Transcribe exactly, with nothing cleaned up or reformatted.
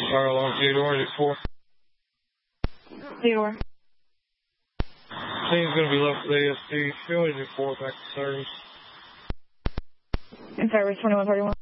Fire alarm, Theodore, is it four? Theodore. Team's going to be left with A S D. Field is at four, back to service. In service, twenty-one thirty-one.